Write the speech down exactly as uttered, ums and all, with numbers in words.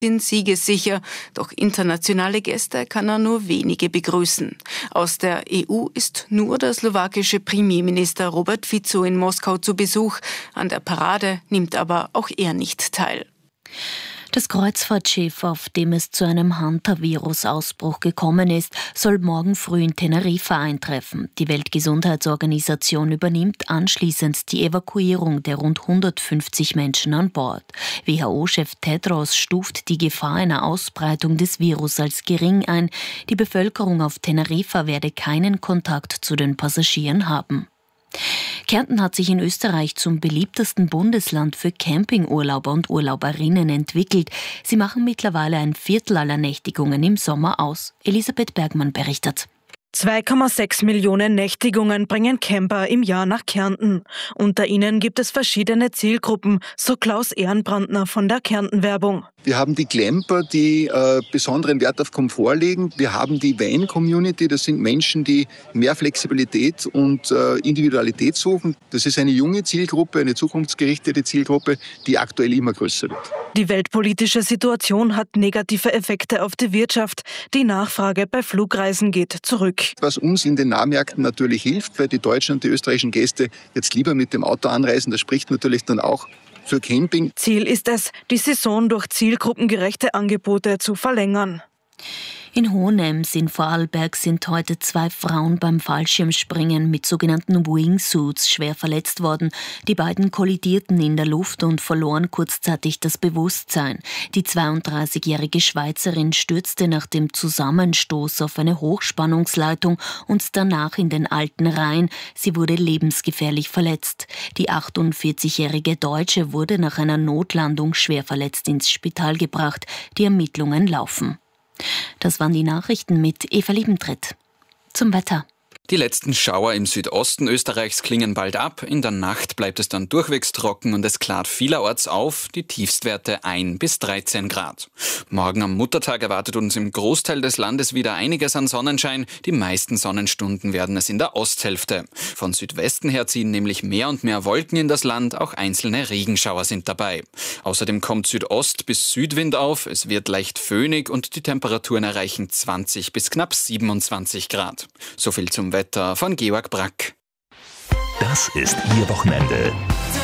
sind siegessicher, doch internationale Gäste kann er nur wenige begrüßen. Aus der E U ist nur der slowakische Premierminister Robert Fico in Moskau zu Besuch. An der Parade nimmt aber auch er nicht teil. Das Kreuzfahrtschiff, auf dem es zu einem Hantavirus-Ausbruch gekommen ist, soll morgen früh in Teneriffa eintreffen. Die Weltgesundheitsorganisation übernimmt anschließend die Evakuierung der rund hundertfünfzig Menschen an Bord. W H O-Chef Tedros stuft die Gefahr einer Ausbreitung des Virus als gering ein. Die Bevölkerung auf Teneriffa werde keinen Kontakt zu den Passagieren haben. Kärnten hat sich in Österreich zum beliebtesten Bundesland für Campingurlauber und Urlauberinnen entwickelt. Sie machen mittlerweile ein Viertel aller Nächtigungen im Sommer aus. Elisabeth Bergmann berichtet. zwei Komma sechs Millionen Nächtigungen bringen Camper im Jahr nach Kärnten. Unter ihnen gibt es verschiedene Zielgruppen, so Klaus Ehrenbrandner von der Kärnten-Werbung. Wir haben die Glamper, die äh, besonderen Wert auf Komfort legen. Wir haben die Van-Community, das sind Menschen, die mehr Flexibilität und äh, Individualität suchen. Das ist eine junge Zielgruppe, eine zukunftsgerichtete Zielgruppe, die aktuell immer größer wird. Die weltpolitische Situation hat negative Effekte auf die Wirtschaft. Die Nachfrage bei Flugreisen geht zurück. Was uns in den Nahmärkten natürlich hilft, weil die deutschen und die österreichischen Gäste jetzt lieber mit dem Auto anreisen, das spricht natürlich dann auch für Camping. Ziel ist es, die Saison durch zielgruppengerechte Angebote zu verlängern. In Hohenems in Vorarlberg sind heute zwei Frauen beim Fallschirmspringen mit sogenannten Wingsuits schwer verletzt worden. Die beiden kollidierten in der Luft und verloren kurzzeitig das Bewusstsein. Die zweiunddreißigjährige Schweizerin stürzte nach dem Zusammenstoß auf eine Hochspannungsleitung und danach in den alten Rhein. Sie wurde lebensgefährlich verletzt. Die achtundvierzigjährige Deutsche wurde nach einer Notlandung schwer verletzt ins Spital gebracht. Die Ermittlungen laufen. Das waren die Nachrichten mit Eva Liebentritt. Zum Wetter. Die letzten Schauer im Südosten Österreichs klingen bald ab. In der Nacht bleibt es dann durchwegs trocken und es klart vielerorts auf. Die Tiefstwerte ein bis dreizehn Grad. Morgen am Muttertag erwartet uns im Großteil des Landes wieder einiges an Sonnenschein. Die meisten Sonnenstunden werden es in der Osthälfte. Von Südwesten her ziehen nämlich mehr und mehr Wolken in das Land. Auch einzelne Regenschauer sind dabei. Außerdem kommt Südost- bis Südwind auf. Es wird leicht föhnig und die Temperaturen erreichen zwanzig bis knapp siebenundzwanzig Grad. So viel zum Wetter von Georg Brack. Das ist Ihr Wochenende.